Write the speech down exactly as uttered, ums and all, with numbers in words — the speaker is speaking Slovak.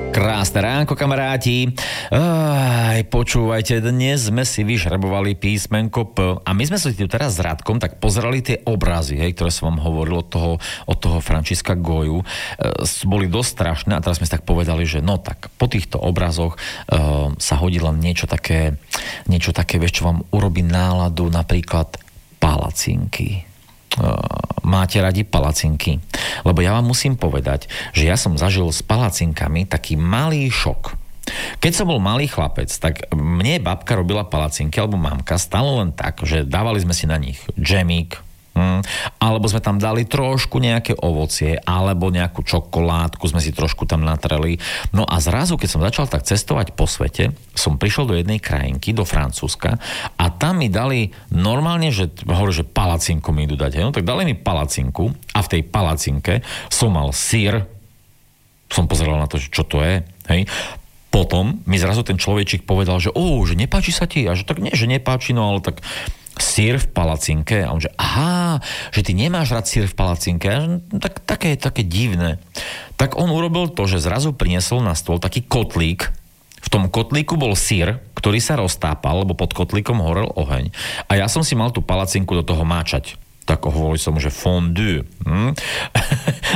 Krásne ránko, kamaráti. Aj, počúvajte, dnes sme si vyžrebovali písmenko P a my sme si tu teraz s Radkom tak pozerali tie obrazy, hej, ktoré som vám hovoril od toho, od toho Františka Goju. E, boli dosť strašné a teraz sme si tak povedali, že no tak po týchto obrazoch e, sa hodí len niečo také, niečo také, vieš, čo vám urobí náladu, napríklad palacinky. Máte radi palacinky? Lebo ja vám musím povedať, že ja som zažil s palacinkami taký malý šok. Keď som bol malý chlapec, tak mne babka robila palacinky, alebo mamka, stále len tak, že dávali sme si na nich džemík, hm, alebo sme tam dali trošku nejaké ovocie, alebo nejakú čokoládku sme si trošku tam natreli. No a zrazu, keď som začal tak cestovať po svete, som prišiel do jednej krajinky, do Francúzska a tam mi dali normálne, že hovorí, že palacinku mi idú dať. Hej? No tak dali mi palacinku a v tej palacinke som mal syr, som pozeral na to, čo to je, hej. Potom mi zrazu ten človečík povedal, že ó, že nepáči sa ti? A že tak nie, že nepáči, no ale tak syr v palacinke. A on že aha, že ty nemáš rád syr v palacinke. A že, tak, také, také divné. Tak on urobil to, že zrazu priniesol na stôl taký kotlík. V tom kotlíku bol syr, ktorý sa roztápal, lebo pod kotlíkom horel oheň. A ja som si mal tú palacinku do toho máčať. Tak hovoril som, že fondue. Hm?